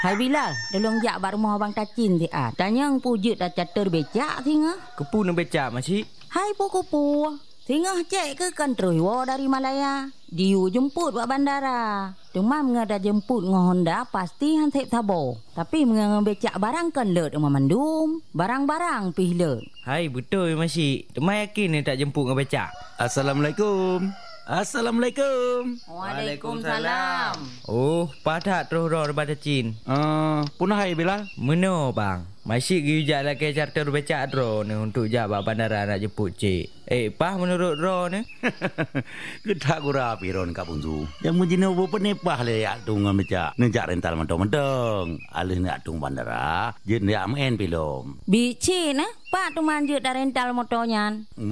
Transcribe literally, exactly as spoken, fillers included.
Hai Bilal, tolong jak bak rumah abang Kacin ti ah. Tanya ang pujut dah catur becak tinga. Kepu nak becak makcik. Hai puku-pu. Tinga cek ke kan terus dari Malaya. Diu jemput buat bandara. Demam ngada jemput ngah Honda pasti han tep tabo. Tapi mengang becak barang kan leut rumah mandum. Barang-barang pih leut. Hai betul makcik. Temai yakin ni tak jemput dengan becak. Assalamualaikum. Assalamualaikum. Waalaikumsalam. Oh, padat terus roh daripada Cin. Uh, punah hai Bilal. Meno bang. Masih gi ujak lah ke charter becak ro ni untuk jak bak bandara nak jemput cik. Eh, pah menurut ro ni? Kita gura piron kapung tu. Yang mujina bu penepah le yak tung becak. Nejak rental mentong-mentong. Alih nak tung bandara, je nak main pilom. Bici nah, pak tu manjut dah rental motornya.